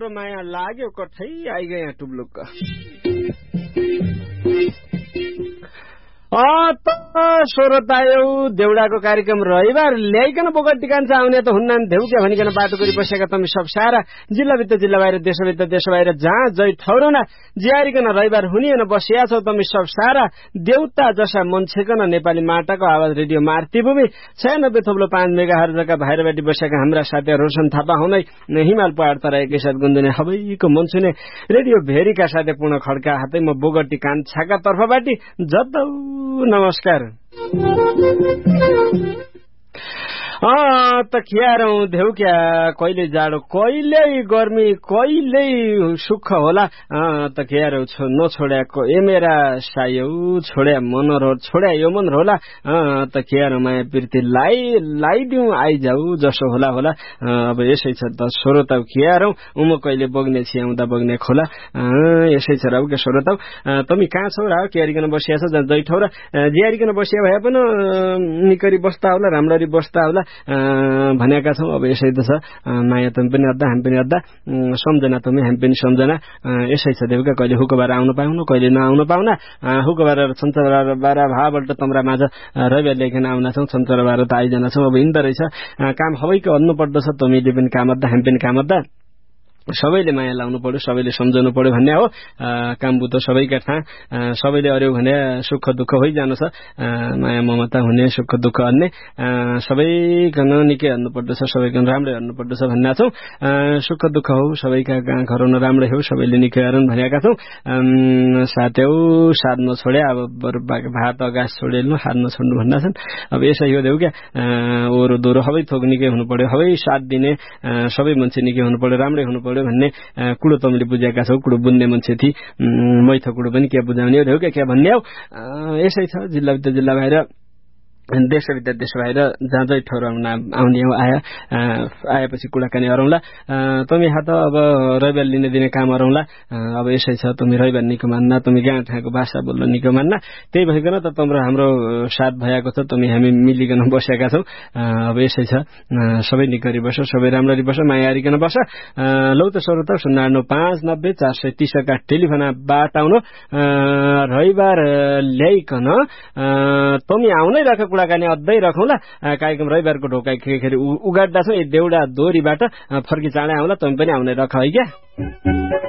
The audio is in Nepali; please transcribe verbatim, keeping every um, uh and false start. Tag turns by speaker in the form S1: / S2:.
S1: राम्रो माया लाग्यो कठै आइगयो यहाँ टुब्लुक्क सोरतायौ देउडाको कार्यक्रम रविबार ल्याइकन बोगटी कान्छ आउने त हुन्नान् देउ क्या भनिकन बाटो गरी बसेका तमी सब सारा जिल्लाभित्र जिल्ला बाहिर देशभित्र देश बाहिर जहाँ जै ठौरौना जियारिकन रविबार हुनिएन बसिया छौ तमी सब सारा देउता जसा मन्छेकन नेपाली माटाको आवाज रेडियो मार्तिभूमि छयानब्बे थोप्लो पाँच मेगा हर्जका बाहिरबाटी बसेका हाम्रा साथीहरू रोशन थापा हुनै हिमाल पहाड तराईकै साथ गुन्जुने हबैको मनसुने रेडियो भेरीका साथै पूर्ण खड्का हातै म बोगटी कान्छाका तर्फबाटी जतौ नमस्कार त खियारौं देउ क्या कहिले जाडो कहिले गर्मी कहिले सुख होला त खियारौ नछोड्याको ए मेरा सायौ छोड्या मनोहर छोड्या यो मन होला त खियारौ माया प्रीति लाई लाइदिउ आइजाऊ जसो होला होला अब यसै छ त सोरताउ खियारौ उम कहिले बग्ने छियाउँदा बग्ने खोला यसै छ राउ के सोरताउ तमी कहाँ छौ रा क्यारिकन बसिया छ जैठौ र जियारिकन बसिया भए पनि निकरी बस्ता होला राम्ररी बस्ता होला भनेका छौं अब यसै त छ माया तमी पनि अद्दा हामी पनि अद्दा सम्झना तमी हामी पनि सम्झना यसै छ देउका कहिले हुकबार आउनु पाउनु कहिले नआउनु पाउना हुकबार छन्चरबार बारा भाबाट तम्रा माझ रविवार ल्याइकन आउना छौं छन्चरबार त आइजना छौं अब हिँड्दा रहेछ काम हवैको अन्नु पर्दछ तमीले पनि काम अद्दा हामी पनि काम अद्दा सबैले माया लाउनु पर्यो सबैले सम्झनु पर्यो भन्ने हो काम बुतो सबैका ठा सबैले अर्यो भने सुख दुःख भइजानु छ माया ममता हुने सुख दुःख अन्ने सबैकन निकै हन्नु पर्दछ सबैकन राम्रै हन्नु पर्दछ भन्ने छौं सुख दुःख हो सबैका गाउँ घरौन राम्रै हो सबैले निकै हरन भनेका छौं साथ्यौ साथ नछोड्या अब भात अगास छोडेल्नु हात नछोड्नु भन्ना छन् अब यसै हो देउ क्या ओरो दोरो हबै थोक निकै हुनु पर्यो हबै साथ दिने सबै मान्छे निकै हुनु पर्यो राम्रै हुनु पर्यो भन्ने कुडो तमीले बुझेका छौ कुडो बुझ्ने मान्छे थी मैथ कुडो पनि के बुझाउने हो के के भन्ने हो यसै छ जिल्ला भित्र जिल्ला बाहिर देशभित्र देश बाहिर जहाँ जै ठाउँ आउने हो आया आएपछि कुराकानी गरौँला तमी हात अब रविवार लिने दिने काम गरौँला अब यसै छ तमी रविवार निको मान्ना तमी गाउँ ठाउँको भाषा बोल्न निको मान्ना त्यही भइकन त तम्रो हाम्रो साथ भएको छ तमी हामी मिलिकन बसेका छौ अब यसै छ सबै निकरी बस सबै राम्ररी बस मायारिकन बस लौ त सरो त शून्य नौ पाँच नब्बे चार सय तीसका टेलिफोनबाट आउनु रविवार ल्याइकन तमी आउनै राख कुराकानी अझै रखौँला कार्यक्रम रविवारको ढोका खेखेर उगाड्दा छौँ देउडा दोरीबाट फर्की चाँडै आउँला तमी पनि आउने रख है क्या